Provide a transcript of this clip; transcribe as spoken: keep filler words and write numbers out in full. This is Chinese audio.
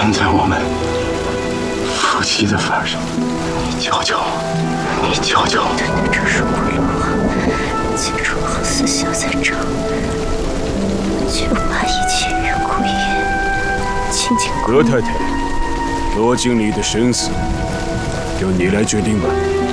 看在我们夫妻的份上，你教教我，你教教我。 对，这是过路啊，记住好似笑在这，就把一切月孤夜轻轻。 罗太太，罗经理的生死由你来决定吧。